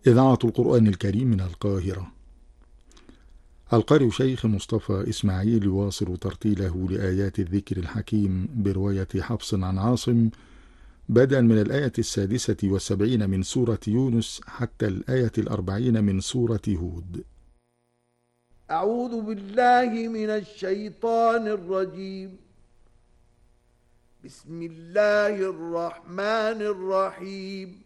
إذاعة القرآن الكريم من القاهرة. القارئ شيخ مصطفى إسماعيل يواصل ترتيله لآيات الذكر الحكيم برواية حفص عن عاصم، بدءا من الآية 76 من سورة يونس حتى الآية 40 من سورة هود. أعوذ بالله من الشيطان الرجيم. بسم الله الرحمن الرحيم.